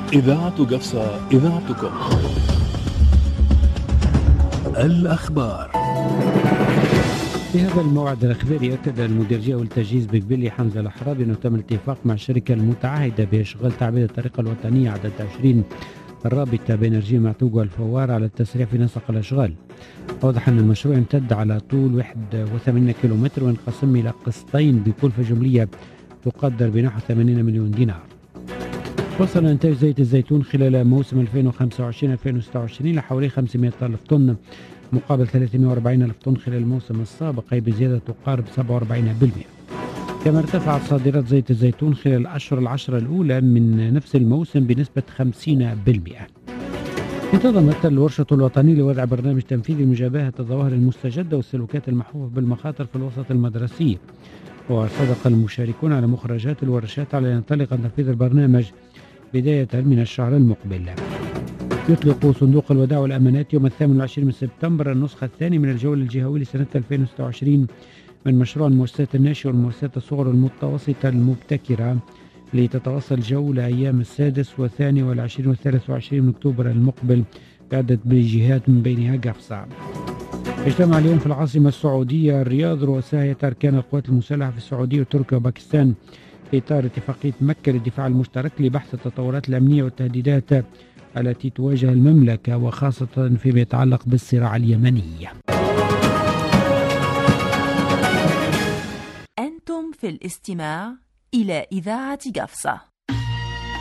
إذاعة قفصة، إذاعتكم. الأخبار. في هذا الموعد الإخباري أكد المدير الجوي والتجهيز بقبلي حمزة الأحرابي أنه تم الاتفاق مع الشركة المتعهدة بإشغال تعبئة الطريقة الوطنية عدد 20 الرابطة بين رجيم معتوق والفوار على التسريع في نسق الأشغال. أوضح أن المشروع يمتد على طول 81 كيلومتر وينقسم إلى قسطين بكلفة جملية تقدر بنحو 80 مليون دينار. وصل إنتاج زيت الزيتون خلال موسم 2025-2026 لحوالي 500 ألف طن مقابل 340 ألف طن خلال الموسم السابق، أي بزيادة تقارب 47%. كما ارتفعت صادرات زيت الزيتون خلال الأشهر العشرة الأولى من نفس الموسم بنسبة 50%. انتظمت الورشة الوطنية لوضع برنامج تنفيذي لمجابهة الظواهر المستجدة والسلوكات المحفوفة بالمخاطر في الوسط المدرسي. وصدق المشاركون على مخرجات الورشات على أن ينطلق تنفيذ البرنامج بداية من الشهر المقبل. يطلق صندوق الودائع والأمانات يوم 28 سبتمبر النسخة الثانية من الجولة الجهوية لسنة 2026 من مشروع المؤسسات الناشئة والمؤسسات الصغرى المتوسطة المبتكرة، لتتواصل الجولة أيام 6 و2 و20 و23 من أكتوبر المقبل بعدة جهات من بينها قفصة. اجتمع اليوم في العاصمة السعودية الرياض رؤساء أركان القوات المسلحة في السعودية وتركيا وباكستان في إطار اتفاقية مكة للدفاع المشترك لبحث التطورات الأمنية والتهديدات التي تواجه المملكة وخاصة فيما يتعلق بالصراع اليمني. أنتم في الاستماع إلى إذاعة قفصة.